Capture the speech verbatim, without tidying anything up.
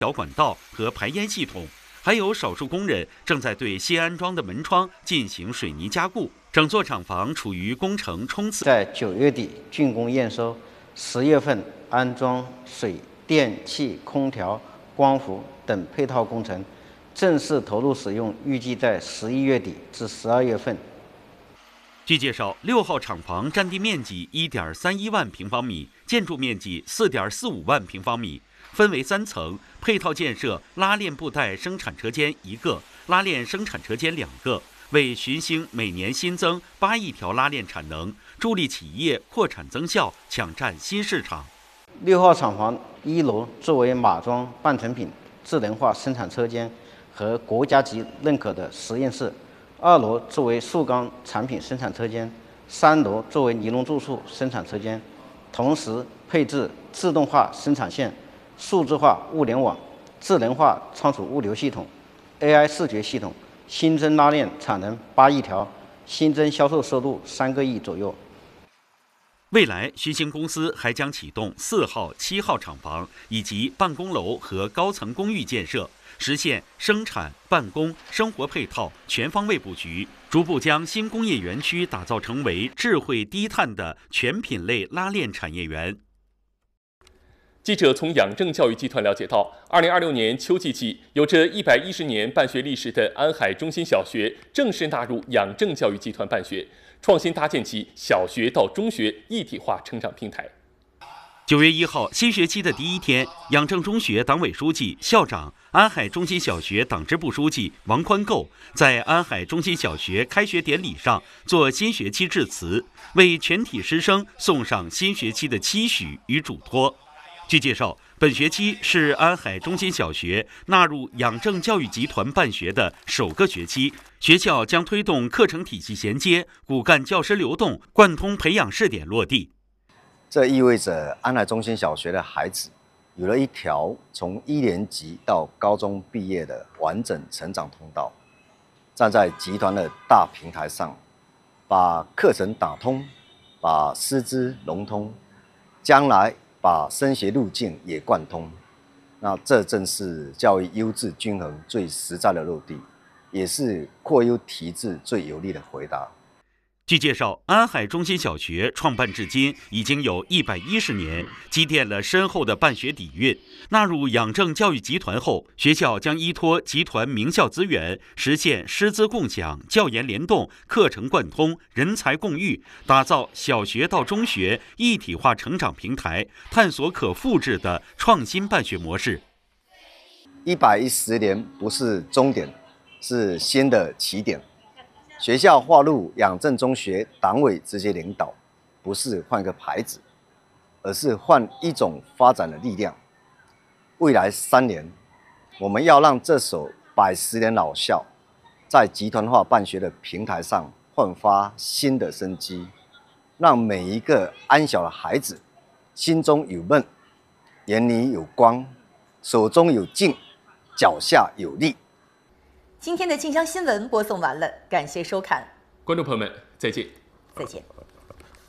小管道和排烟系统，还有少数工人正在对新安装的门窗进行水泥加固。整座厂房处于工程冲刺， 在九月底竣工验收，十月份安装水电气、空调、光伏等配套工程，正式投入使用，预计在十一月底至十二月份。 据介绍，六号厂房占地面积一点三一万平方米，建筑面积四点四五万平方米，分为三层，配套建设拉链布袋生产车间一个，拉链生产车间两个，为寻星每年新增八亿条拉链产能，助力企业扩产增效，抢占新市场。 六号厂房一楼作为码装半成品智能化生产车间和国家级认可的实验室，二楼作为塑钢产品生产车间，三楼作为尼龙注塑生产车间，同时配置自动化生产线、数字化物联网、智能化仓储物流系统、A I 视觉系统，新增拉链产能八亿条，新增销售收入三个亿左右。 未来，新星公司还将启动四号、七号厂房以及办公楼和高层公寓建设，实现生产、办公、生活配套全方位布局，逐步将新工业园区打造成为智慧低碳的全品类拉链产业园。 记者从养正教育集团了解到，二零二六年秋季季，有着一百一十年办学历史的安海中心小学正式纳入养正教育集团办学，创新搭建起小学到中学一体化成长平台。 九月一号，新学期的第一天，养正中学党委书记、校长、安海中心小学党支部书记王宽构在安海中心小学开学典礼上做新学期致辞，为全体师生送上新学期的期许与嘱托。据介绍，本学期是安海中心小学纳入养正教育集团办学的首个学期，学校将推动课程体系衔接、骨干教师流动、贯通培养试点落地。 这意味着安海中心小学的孩子有了一条从一年级到高中毕业的完整成长通道，站在集团的大平台上，把课程打通，把师资融通，将来把升学路径也贯通，那这正是教育优质均衡最实在的落地，也是扩优提质最有力的回答。 据介绍，安海中心小学创办至今已经有一百一十年，积淀了深厚的办学底蕴。纳入养正教育集团后，学校将依托集团名校资源，实现师资共享、教研联动、课程贯通、人才共育，打造小学到中学一体化成长平台，探索可复制的创新办学模式。 一百一十年不是终点，是新的起点。学校划入养正中学党委直接领导，不是换个牌子，而是换一种发展的力量。未来三年，我们要让这所百十年老校在集团化办学的平台上焕发新的生机，让每一个安小的孩子心中有梦，眼里有光，手中有劲，脚下有力。 今天的晋江新闻播送完了，感谢收看， 观众朋友们，再见。 再见。